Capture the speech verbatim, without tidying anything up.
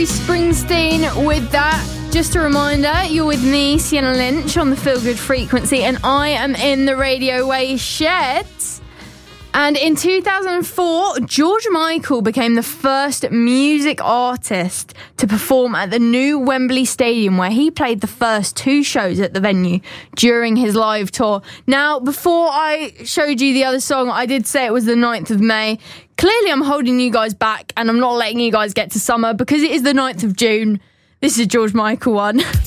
Bruce Springsteen with that. Just a reminder, you're with me, Sienna Lynch, on the Feel Good Frequency, and I am in the Radio Way shed. And in two thousand four, George Michael became the first music artist to perform at the new Wembley Stadium, where he played the first two shows at the venue during his live tour. Now, before I showed you the other song, I did say it was the ninth of May. Clearly, I'm holding you guys back, and I'm not letting you guys get to summer because it is the ninth of June. This is George Michael one.